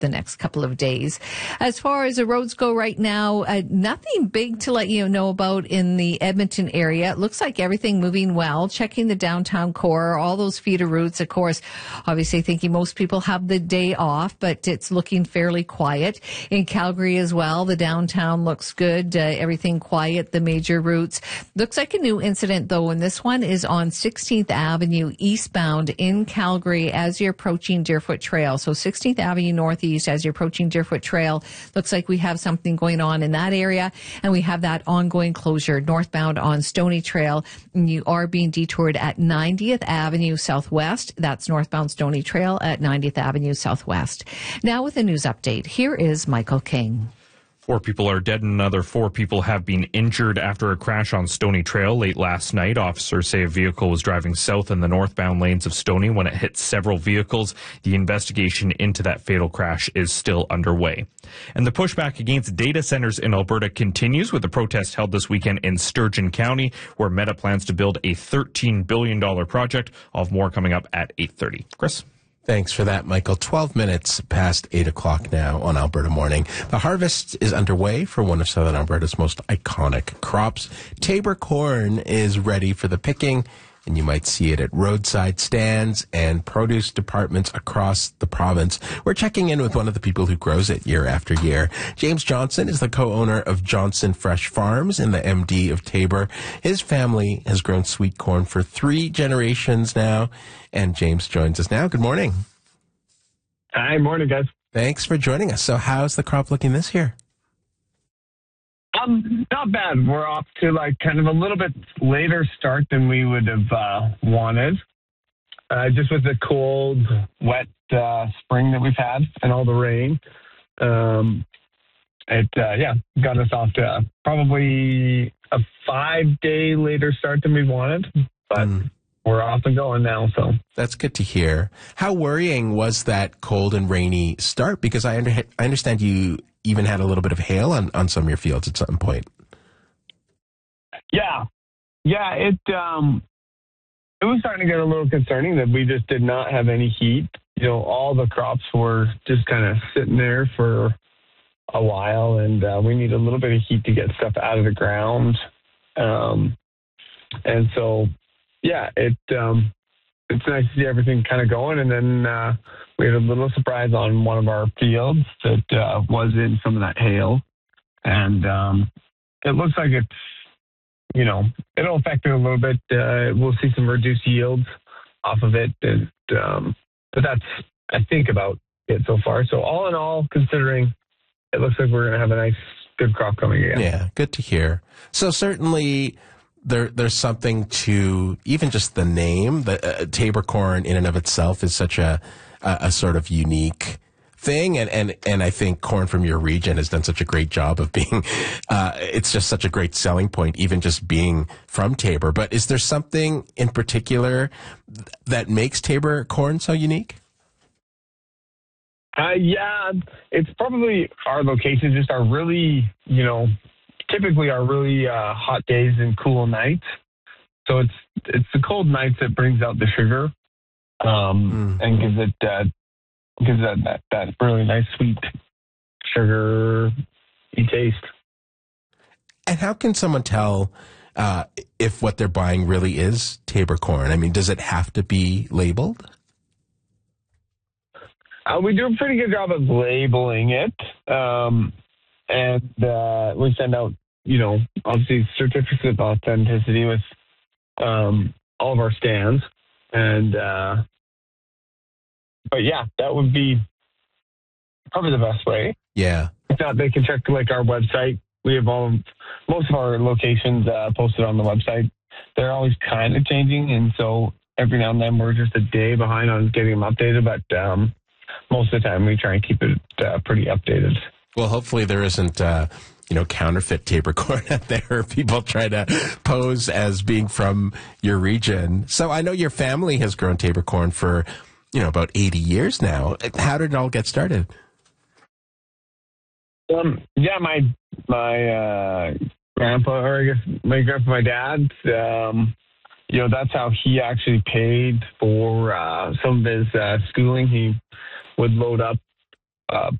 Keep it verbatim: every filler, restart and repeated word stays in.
the next couple of days. As far as the roads go right now, uh, nothing big to let you know about in the Edmonton area. It looks like everything moving well. Checking the downtown core, all those feeder routes, of course, obviously thinking most people have the day off, but it's looking fairly quiet. In Calgary as well, the downtown looks good. Uh, everything quiet, the major routes. Looks like a new incident though, and this one is on sixteenth Avenue eastbound in Calgary as you're approaching Deerfoot Trail. So sixteenth Avenue Northeast as you're approaching Deerfoot Trail. Looks like we have something going on in that area, and we have that ongoing closure northbound on Stony Trail. And you are being detoured at ninetieth Avenue Southwest. That's northbound Stony Trail at ninetieth Avenue Southwest. Now with a news update, here is Michael King. Four people are dead and another four people have been injured after a crash on Stony Trail late last night. Officers say a vehicle was driving south in the northbound lanes of Stony when it hit several vehicles. The investigation into that fatal crash is still underway. And the pushback against data centers in Alberta continues with the protest held this weekend in Sturgeon County, where Meta plans to build a thirteen billion dollars project. I'll have more coming up at eight thirty. Chris? Thanks for that, Michael. twelve minutes past eight o'clock now on Alberta Morning. The harvest is underway for one of Southern Alberta's most iconic crops. Taber corn is ready for the picking, and you might see it at roadside stands and produce departments across the province. We're checking in with one of the people who grows it year after year. James Johnson is the co-owner of Johnson Fresh Farms and the M D of Taber. His family has grown sweet corn for three generations now, and James joins us now. Good morning. Hi, morning, guys. Thanks for joining us. So how's the crop looking this year? Um, not bad. We're off to like kind of a little bit later start than we would have uh, wanted. Uh, just with the cold, wet uh, spring that we've had and all the rain. Um, it, uh, yeah, got us off to probably a five-day later start than we wanted. But mm. we're off and going now, so. That's good to hear. How worrying was that cold and rainy start? Because I, under- I understand you even had a little bit of hail on, on some of your fields at some point. Yeah. Yeah, it um, it was starting to get a little concerning that we just did not have any heat. You know, all the crops were just kind of sitting there for a while, and uh, we need a little bit of heat to get stuff out of the ground. Um, and so, yeah, it um, it's nice to see everything kind of going. And then uh, we had a little surprise on one of our fields that uh, was in some of that hail. And um, it looks like it's, you know, it'll affect it a little bit. Uh, we'll see some reduced yields off of it. And, um, but that's, I think, about it so far. So all in all, considering it looks like we're going to have a nice, good crop coming again. Yeah, good to hear. So certainly there, there's something to even just the name. The uh, Taber corn in and of itself is such a, a, a sort of unique thing. And, and, and I think corn from your region has done such a great job of being, uh, it's just such a great selling point, even just being from Taber. But is there something in particular that makes Taber corn so unique? Uh, yeah, it's probably our location, just our really, you know, typically our really uh, hot days and cool nights. So it's it's the cold nights that brings out the sugar um, mm. and gives it uh, gives that, that that really nice sweet sugar taste. And how can someone tell uh, if what they're buying really is Taber corn? I mean, does it have to be labeled? Uh, we do a pretty good job of labeling it, um, and uh, we send out, you know, obviously certificates of authenticity with um, all of our stands, and uh, but yeah, that would be probably the best way. Yeah. If not, they can check like our website. We have all most of our locations uh, posted on the website. They're always kind of changing, and so every now and then we're just a day behind on getting them updated, but. Um, Most of the time, we try and keep it uh, pretty updated. Well, hopefully there isn't, uh, you know, counterfeit Taber corn out there. People try to pose as being from your region. So I know your family has grown Taber corn for, you know, about eighty years now. How did it all get started? Um, yeah, my my uh, grandpa, or I guess my grandpa, my dad. Um, you know, that's how he actually paid for uh, some of his uh, schooling. He would load up uh,